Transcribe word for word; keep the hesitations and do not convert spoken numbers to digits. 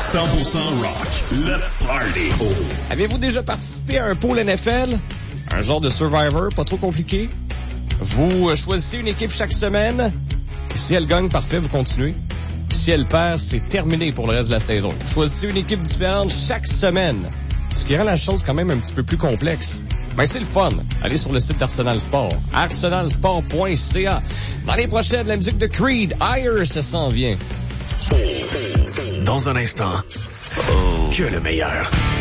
cent pour cent rock. Le Party. Oh. Avez-vous déjà participé à un pool N F L? Un genre de Survivor, pas trop compliqué? Vous choisissez une équipe chaque semaine. Si elle gagne, parfait, vous continuez. Si elle perd, c'est terminé pour le reste de la saison. Vous choisissez une équipe différente chaque semaine. Ce qui rend la chose quand même un petit peu plus complexe. Ben, c'est le fun. Allez sur le site d'Arsenal Sport. arsenal sport point c a. Dans les prochaines, la musique de Creed, Higher, ça s'en vient. Dans un instant, oh. que le meilleur.